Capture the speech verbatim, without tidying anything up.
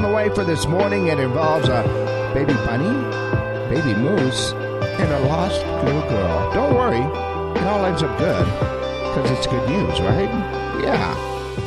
the way for this morning. It involves a baby bunny, baby moose, and a lost little girl. Don't worry, it all ends up good, because it's good news, right? Yeah.